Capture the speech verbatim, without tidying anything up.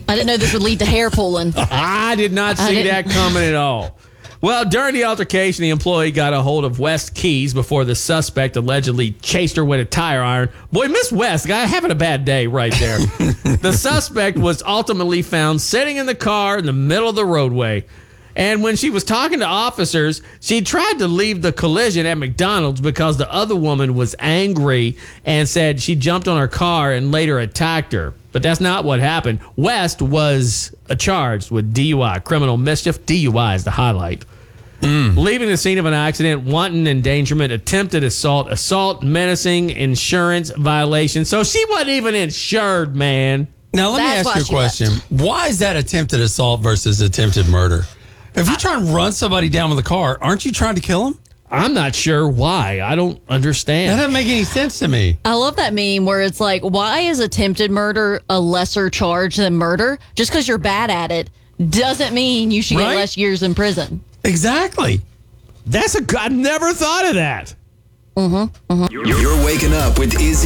I didn't know this would lead to hair pulling. I did not see that coming at all. Well, during the altercation, the employee got a hold of West Keys before the suspect allegedly chased her with a tire iron. Boy, Miss West, guy having a bad day right there. The suspect was ultimately found sitting in the car in the middle of the roadway. And when she was talking to officers, she tried to leave the collision at McDonald's because the other woman was angry and said she jumped on her car and later attacked her. But that's not what happened. West was charged with D U I, criminal mischief. D U I is the highlight. Mm. Leaving the scene of an accident, wanton endangerment, attempted assault, assault, menacing, insurance violation. So she wasn't even insured, man. Now, let That's me ask you a question. left. Why is that attempted assault versus attempted murder? If you try and run somebody down with a car, aren't you trying to kill them? I'm not sure why. I don't understand. That doesn't make any sense to me. I love that meme where it's like, why is attempted murder a lesser charge than murder? Just because you're bad at it doesn't mean you should Right? get less years in prison. Exactly. That's a. I never thought of that. Mm-hmm. Mm-hmm. You're waking up with Izzy